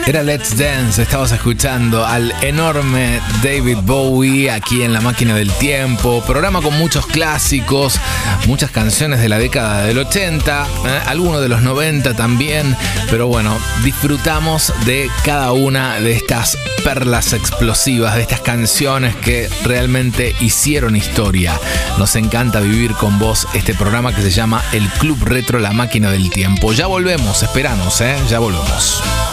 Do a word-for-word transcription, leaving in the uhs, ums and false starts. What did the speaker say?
Era Let's Dance, estabas escuchando al enorme David Bowie aquí en La Máquina del Tiempo, programa con muchos clásicos, muchas canciones de la década del ochenta, eh, algunos de los noventa también, pero bueno, disfrutamos de cada una de estas perlas explosivas, de estas canciones que realmente hicieron historia. Nos encanta vivir con vos este programa que se llama El Club Retro La Máquina del Tiempo. Ya volvemos, esperanos, eh, ya volvemos.